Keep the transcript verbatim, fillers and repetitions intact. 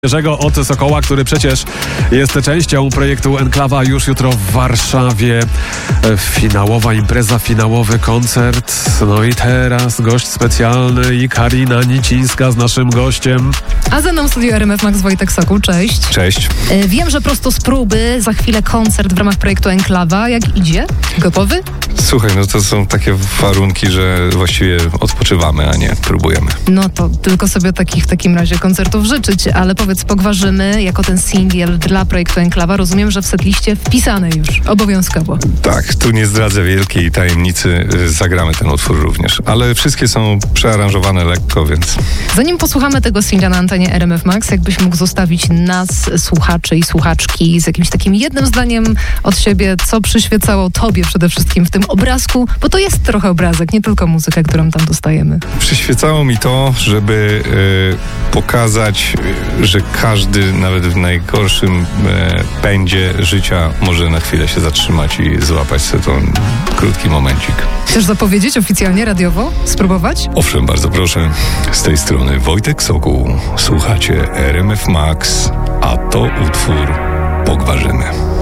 Świeżego od Sokoła, który przecież jest częścią projektu Enklawa. Już jutro w Warszawie finałowa impreza, finałowy koncert. No i teraz gość specjalny i Karina Nicińska z naszym gościem. A ze mną w studiu R M F Max Wojtek Sokół. Cześć. Cześć. Wiem, że prosto z próby, za chwilę koncert w ramach projektu Enklawa. Jak idzie? Gotowy? Słuchaj, no to są takie warunki, że właściwie odpoczywamy, a nie próbujemy. No to tylko sobie takich w takim razie koncertów życzyć, ale powiedz, Pogwarzymy jako ten singiel dla projektu Enklawa, rozumiem, że w setliście wpisane już, obowiązkowo. Tak, tu nie zdradzę wielkiej tajemnicy, zagramy ten utwór również, ale wszystkie są przearanżowane lekko, więc... Zanim posłuchamy tego singla na antenie R M F Max, jakbyś mógł zostawić nas, słuchaczy i słuchaczki, z jakimś takim jednym zdaniem od siebie, co przyświecało tobie przede wszystkim w tym obrazku, bo to jest trochę obrazek, nie tylko muzyka, którą tam dostajemy. Przyświecało mi to, żeby y, pokazać, y, że każdy, nawet w najgorszym e, pędzie życia, może na chwilę się zatrzymać i złapać sobie ten krótki momencik. Chcesz zapowiedzieć oficjalnie, radiowo? Spróbować? Owszem, bardzo proszę. Z tej strony Wojtek Sokół. Słuchacie R M F Max, a to utwór Pogwarzymy.